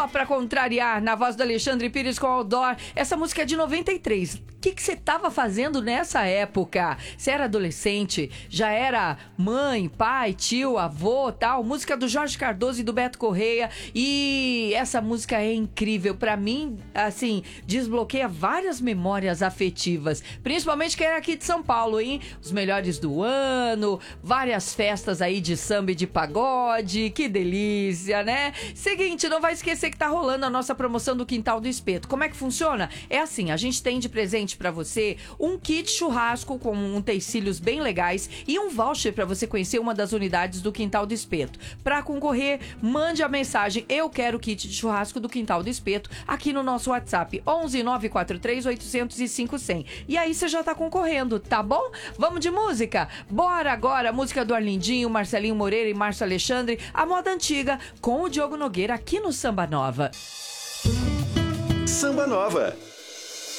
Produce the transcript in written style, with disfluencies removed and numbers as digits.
Só Pra Contrariar, na voz do Alexandre Pires com Outdoor. Essa música é de 93. O que você tava fazendo nessa época? Você era adolescente? Já era mãe, pai, tio, avô, tal? Música do Jorge Cardoso e do Beto Correia. E essa música é incrível. Pra mim, assim, desbloqueia várias memórias afetivas. Principalmente quem é aqui de São Paulo, hein? Os melhores do ano, várias festas aí de samba e de pagode. Que delícia, né? Seguinte, não vai esquecer que tá rolando a nossa promoção do Quintal do Espeto. Como é que funciona? É assim, a gente tem de presente pra você um kit churrasco com utensílios bem legais e um voucher pra você conhecer uma das unidades do Quintal do Espeto. Pra concorrer, mande a mensagem "Eu quero kit de churrasco do Quintal do Espeto" aqui no nosso WhatsApp 11 943 805 100. E aí você já tá concorrendo, tá bom? Vamos de música? Bora agora, música do Arlindinho, Marcelinho Moreira e Márcio Alexandre, a moda antiga, com o Diogo Nogueira aqui no Samba Nova. Samba Nova.